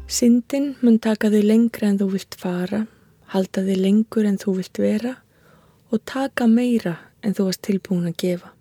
Syndin mun taka þig lengra en þú vilt fara, halda þig lengur en þú vilt vera og taka meira en þú varst tilbúin að gefa.